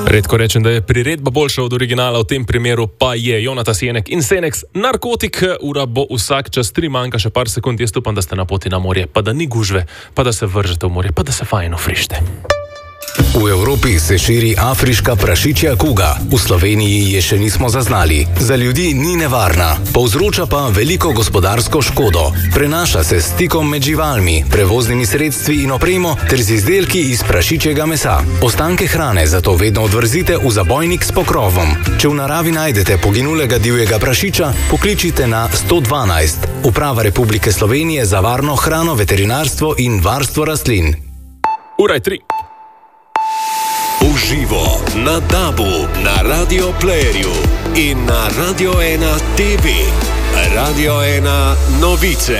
Redko rečem, da je priredba boljša od originala, v tem primeru pa je Jonatas Jenek in Senex Narkotik. Ura bo vsak čas 3, manjka še par sekund. Jaz upam, da ste na poti na morje, pa da ni gužve, pa da se vržete v morje, pa da se fajn ofrište. V Evropi se širi afriška prašičja kuga. V Sloveniji je še nismo zaznali. Za ljudi ni nevarna, povzroča pa veliko gospodarsko škodo. Prenaša se s stikom med živalmi, prevoznimi sredstvi in opremo ter z izdelki iz prašičjega mesa. Ostanke hrane zato vedno odvrzite v zabojnik s pokrovom. Če v naravi najdete poginulega divjega prašiča, pokličite na 112. Uprava Republike Slovenije za varno hrano, veterinarstvo in varstvo rastlin. Ura je 3. Uživo na DAB-u, na Radio Playerju in na Radio 1 TV. Radio 1 novice.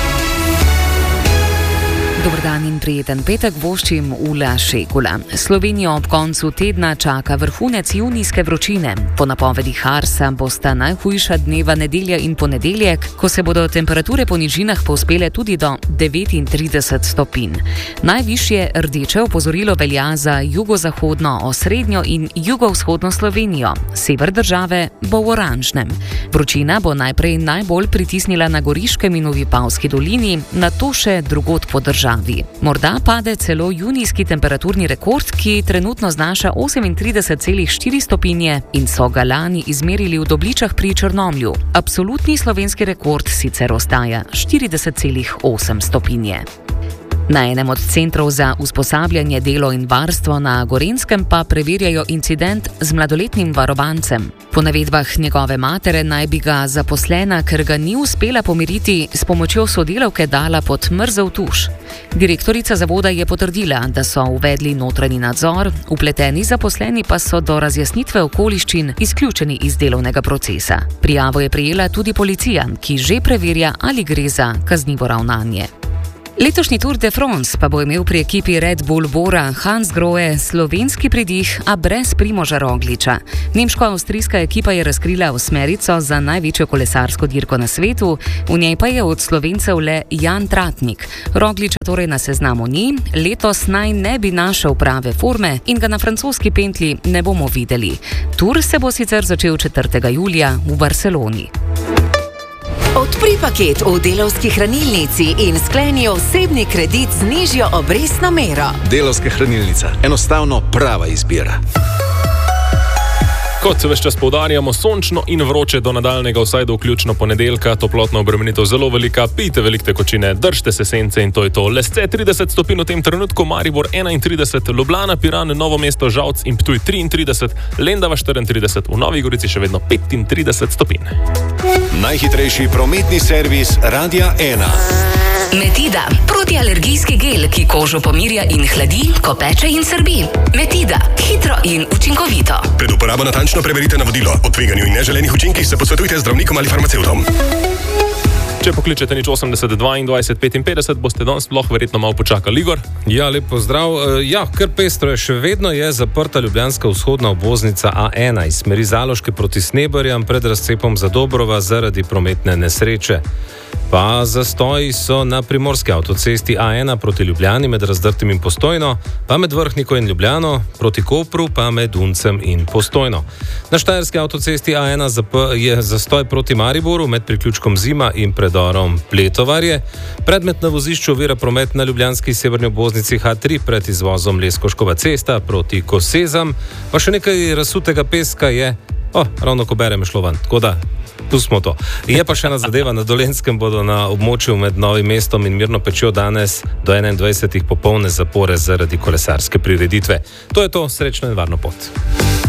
Dober dan in prijeten petek voščim Ula Šekula. Slovenijo ob koncu tedna čaka vrhunec junijske vročine. Po napovedi Harsa bosta najhujša dneva nedelja in ponedeljek, ko se bodo temperature po nižinah povzpele tudi do 39 stopinj. Najvišje rdeče opozorilo velja za jugozahodno, osrednjo in jugovzhodno Slovenijo. Sever države bo v oranžnem. Vročina bo najprej najbolj pritisnila na Goriškem in v Vipavski dolini, nato še drugod po državi. Morda pade celo junijski temperaturni rekord, ki trenutno znaša 38,4 stopinje in so ga lani izmerili v Dobličah pri Črnomlju. Absolutni slovenski rekord sicer ostaja 40,8 stopinje. Na enem od centrov za usposabljanje, delo in varstvo na Gorenjskem pa preverjajo incident z mladoletnim varovancem. Po navedbah njegove matere naj bi ga zaposlena, ker ga ni uspela pomiriti, s pomočjo sodelavke dala pod mrzel tuš. Direktorica zavoda je potrdila, da so uvedli notranji nadzor, vpleteni zaposleni pa so do razjasnitve okoliščin izključeni iz delovnega procesa. Prijavo je prejela tudi policija, ki že preverja, ali gre za kaznivo ravnanje. Letošnji Tour de France pa bo imel pri ekipi Red Bull Bora Hansgrohe slovenski pridih, a brez Primoža Rogliča. Nemško-avstrijska ekipa je razkrila osmerico za največjo kolesarsko dirko na svetu, v njej pa je od Slovencev le Jan Tratnik. Rogliča torej na seznamu ni, letos naj ne bi našel prave forme in ga na francoski pentlji ne bomo videli. Tour se bo sicer začel 4. julija v Barceloni. Odpri paket v Delavski hranilnici in skleni osebni kredit z nižjo obrestno mero. Delavska hranilnica. Enostavno prava izbira. Kot se ves čas poudarjamo, sončno in vroče do nadaljnega, vsaj do vključno ponedeljka, toplotna obremenitev zelo velika, pijte veliko tekočine, držite se sence in to je to. Lesce 30 stopinj v tem trenutku, Maribor 31, Ljubljana, Piran, Novo mesto, Žalc in Ptuj 33, Lendava 34, v Novi Gorici še vedno 35 stopinj. Najhitrejši prometni servis Radia 1. Metida, protialergijski gel, ki kožo pomirja in hladi, ko peče in srbi. Metida, hitro in učinkovito. Pred uporabo natančno preverite navodilo. O tveganju in neželenih učinkih se posvetujte z zdravnikom ali farmacevtom. Če pokličete nič 80 22 55, boste danes sploh verjetno malo počakali. Igor? Ja, lep pozdrav. Kar pestro je, še vedno je zaprta ljubljanska vzhodna obvoznica A1 iz smeri Zaloške proti Sneberjam pred razcepom Zadobrova zaradi prometne nesreče. Pa zastoji so na primorski avtocesti A1 proti Ljubljani med Razdrtim in Postojno, pa med Vrhniko in Ljubljano, proti Kopru pa med Uncem in Postojno. Na štajerski avtocesti A1 je zastoj proti Mariboru med priključkom Zima in predorom Pletovarje. Predmet na vozišču ovira promet na ljubljanski severni obvoznici H3 pred izvozom Leskoškova cesta proti Kosezam, pa še nekaj razsutega peska je, ravno ko berem šlo van, tako da tu smo to. Je pa še ena zadeva, na Dolenjskem bodo na območju med Novim mestom in Mirno Pečjo danes do 21 popolne zapore zaradi kolesarske prireditve. To je to, srečno in varno pot.